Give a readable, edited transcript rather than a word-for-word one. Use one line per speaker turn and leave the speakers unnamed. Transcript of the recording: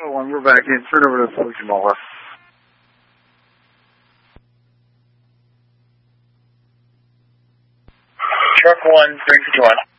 Oh, and we're back in. Turn over to Coach Jamal.
Truck 1, 351.